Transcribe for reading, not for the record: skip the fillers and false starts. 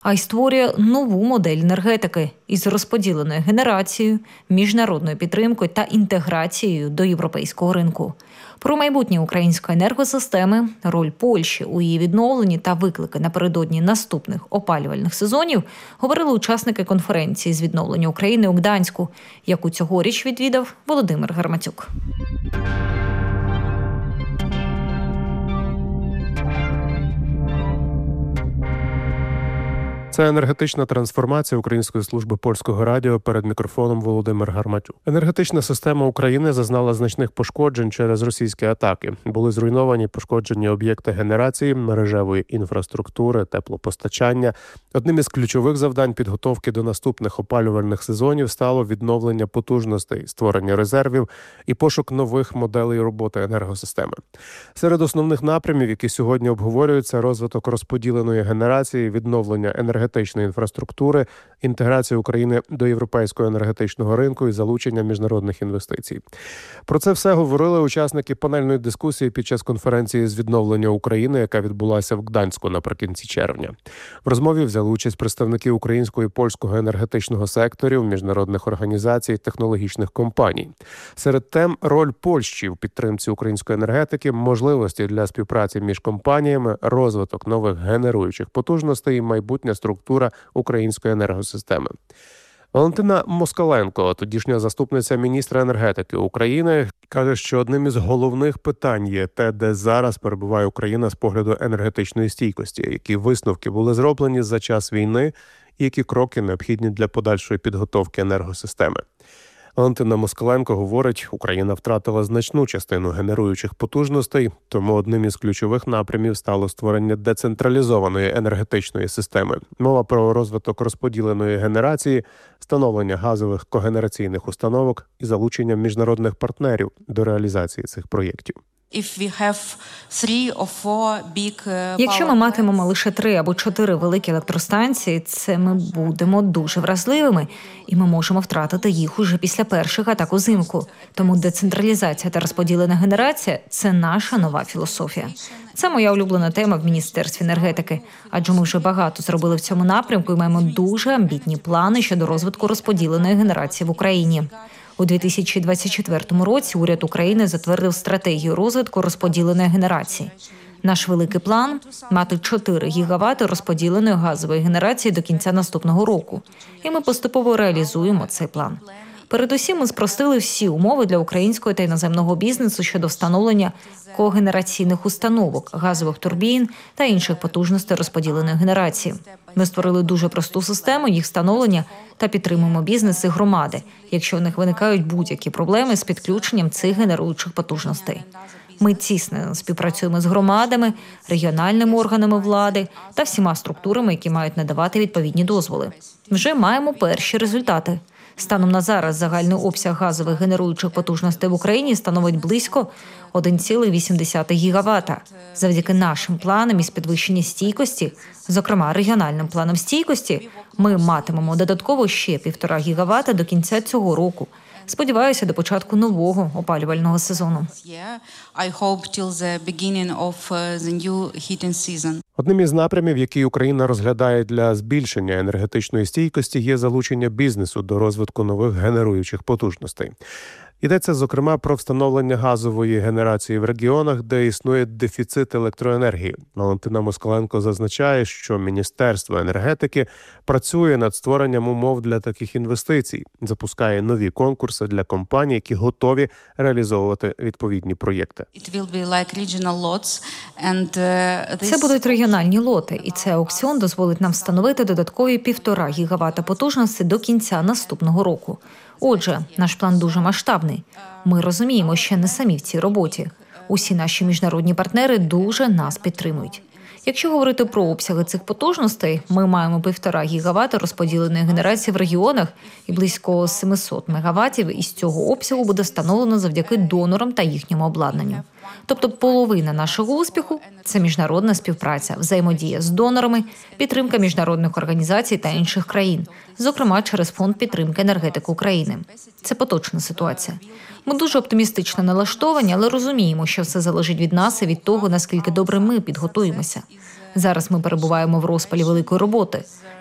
а й створює нову модель енергетики із розподіленою генерацією, міжнародною підтримкою та інтеграцією до європейського ринку. Про майбутнє української енергосистеми, роль Польщі у її відновленні та виклики напередодні наступних опалювальних сезонів говорили учасники конференції з відновлення України у Гданську, яку цьогоріч відвідав Володимир Гарматюк. Це енергетична трансформація Української служби польського радіо, перед мікрофоном Володимир Гарматюк. Енергетична система України зазнала значних пошкоджень через російські атаки. Були зруйновані пошкоджені об'єкти генерації, мережевої інфраструктури, теплопостачання. Одним із ключових завдань підготовки до наступних опалювальних сезонів стало відновлення потужностей, створення резервів і пошук нових моделей роботи енергосистеми. Серед основних напрямів, які сьогодні обговорюються, розвиток розподіленої генерації, відновлення енергетичної інфраструктури, інтеграція України до європейського енергетичного ринку і залучення міжнародних інвестицій. Про це все говорили учасники панельної дискусії під час конференції з відновлення України, яка відбулася в Гданську наприкінці червня. В розмові взяли участь представники українського і польського енергетичного секторів, міжнародних організацій, технологічних компаній. Серед тем – роль Польщі в підтримці української енергетики, можливості для співпраці між компаніями, розвиток нових генеруючих потужностей і майбутня структура української енергосистеми. Валентина Москаленко, тодішня заступниця міністра енергетики України, каже, що одним із головних питань є те, де зараз перебуває Україна з погляду енергетичної стійкості, які висновки були зроблені за час війни і які кроки необхідні для подальшої підготовки енергосистеми. Валентина Москаленко говорить, Україна втратила значну частину генеруючих потужностей, тому одним із ключових напрямів стало створення децентралізованої енергетичної системи. Мова про розвиток розподіленої генерації, встановлення газових когенераційних установок і залучення міжнародних партнерів до реалізації цих проєктів. Якщо ми матимемо лише 3 або 4 великі електростанції, це ми будемо дуже вразливими, і ми можемо втратити їх уже після перших атак узимку. Тому децентралізація та розподілена генерація – це наша нова філософія. Це моя улюблена тема в Міністерстві енергетики, адже ми вже багато зробили в цьому напрямку і маємо дуже амбітні плани щодо розвитку розподіленої генерації в Україні. У 2024 році уряд України затвердив стратегію розвитку розподіленої генерації. Наш великий план – мати 4 гігавати розподіленої газової генерації до кінця наступного року. І ми поступово реалізуємо цей план. Передусім, ми спростили всі умови для українського та іноземного бізнесу щодо встановлення когенераційних установок, газових турбін та інших потужностей розподіленої генерації. Ми створили дуже просту систему їх встановлення та підтримуємо бізнес і громади, якщо у них виникають будь-які проблеми з підключенням цих генеруючих потужностей. Ми тісно співпрацюємо з громадами, регіональними органами влади та всіма структурами, які мають надавати відповідні дозволи. Вже маємо перші результати. Станом на зараз загальний обсяг газових генеруючих потужностей в Україні становить близько 1,8 гігавата. Завдяки нашим планам із підвищення стійкості, зокрема регіональним планом стійкості, ми матимемо додатково ще 1,5 гігавата до кінця цього року. Сподіваюся, до початку нового опалювального сезону. Одним із напрямів, який Україна розглядає для збільшення енергетичної стійкості, є залучення бізнесу до розвитку нових генеруючих потужностей. Йдеться, зокрема, про встановлення газової генерації в регіонах, де існує дефіцит електроенергії. Валентина Москаленко зазначає, що Міністерство енергетики працює над створенням умов для таких інвестицій, запускає нові конкурси для компаній, які готові реалізовувати відповідні проєкти. Це будуть регіональні лоти, і цей аукціон дозволить нам встановити додаткові 1,5 гігавата потужності до кінця наступного року. Отже, наш план дуже масштабний. Ми розуміємо, що не самі в цій роботі. Усі наші міжнародні партнери дуже нас підтримують. Якщо говорити про обсяги цих потужностей, ми маємо 1,5 гігавата розподіленої генерації в регіонах і близько 700 мегаватів із цього обсягу буде встановлено завдяки донорам та їхньому обладнанню. Тобто половина нашого успіху – це міжнародна співпраця, взаємодія з донорами, підтримка міжнародних організацій та інших країн, зокрема через Фонд підтримки енергетики України. Це поточна ситуація. Ми дуже оптимістично налаштовані, але розуміємо, що все залежить від нас і від того, наскільки добре ми підготуємося. Зараз ми перебуваємо в розпалі великої роботи.